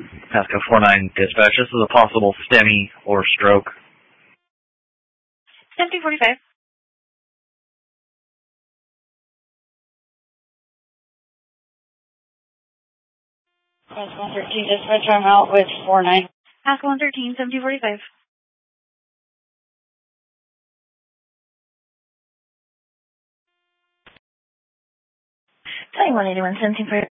Pasco 49 dispatch, this is a possible STEMI or stroke. STEM 245. Pasco 113 dispatch, I'm out with 49. Pasco 113, 7245. Tell you 181, 1745.